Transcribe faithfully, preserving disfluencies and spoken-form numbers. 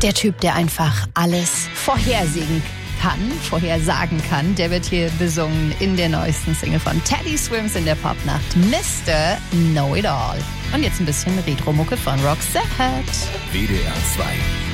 Der Typ, der einfach alles vorhersehen kann, vorhersagen kann, der wird hier besungen in der neuesten Single von Teddy Swims in der Popnacht, Mister Know It All. Und jetzt ein bisschen Retro-Mucke von Roxette. W D R zwei.